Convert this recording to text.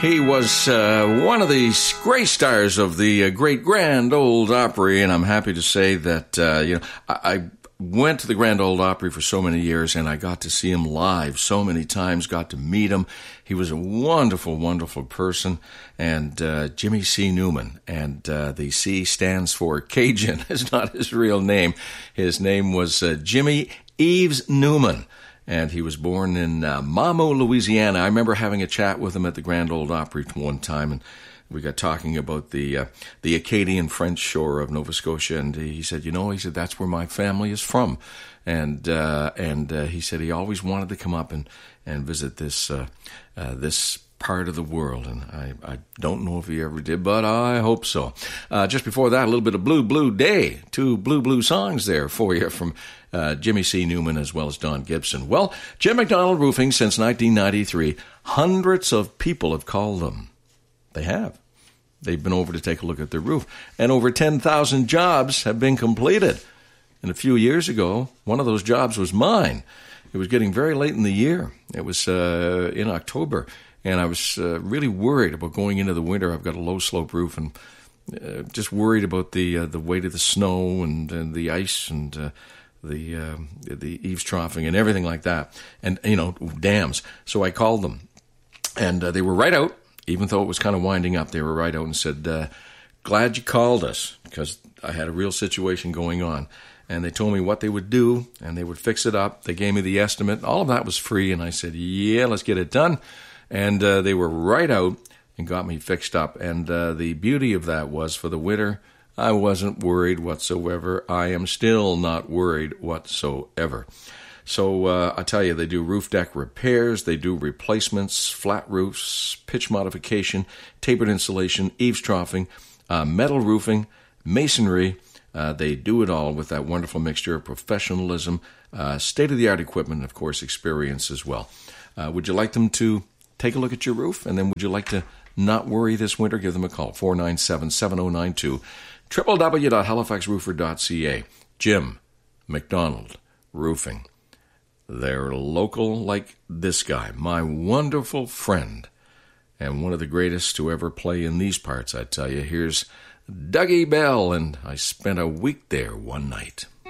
He was one of the great stars of the great Grand Ole Opry, and I'm happy to say that I went to the Grand Ole Opry for so many years, and I got to see him live so many times, got to meet him. He was a wonderful, wonderful person, and Jimmy C. Newman, and the C stands for Cajun. It's not his real name. His name was Jimmy Eves Newman. And he was born in Mamou, Louisiana. I remember having a chat with him at the Grand Ole Opry one time, and we got talking about the Acadian French shore of Nova Scotia. And he said, that's where my family is from. And he said he always wanted to come up and visit this part of the world, and I don't know if he ever did, but I hope so. Just before that, a little bit of Blue Day, two blue songs there for you from Jimmy C. Newman as well as Don Gibson. Well, Jim McDonald Roofing since 1993, hundreds of people have called them. They have. They've been over to take a look at their roof, and over 10,000 jobs have been completed. And a few years ago, one of those jobs was mine. It was getting very late in the year. It was in October. And I was really worried about going into the winter. I've got a low-slope roof, and just worried about the weight of the snow and the ice and the eaves troughing and everything like that, and dams. So I called them, and they were right out. Even though it was kind of winding up, they were right out and said, "Glad you called us, because I had a real situation going on." And they told me what they would do, and they would fix it up. They gave me the estimate. All of that was free, and I said, "Yeah, let's get it done." And they were right out and got me fixed up. And the beauty of that was, for the winter, I wasn't worried whatsoever. I am still not worried whatsoever. So I tell you, they do roof deck repairs, they do replacements, flat roofs, pitch modification, tapered insulation, eaves troughing, metal roofing, masonry. They do it all with that wonderful mixture of professionalism, state-of-the-art equipment, and, of course, experience as well. Would you like them to take a look at your roof? And then would you like to not worry this winter? Give them a call, 497-7092, www.halifaxroofer.ca. Jim McDonald Roofing. They're local like this guy, my wonderful friend, and one of the greatest to ever play in these parts, I tell you. Here's Dougie Bell, and I spent a week there one night.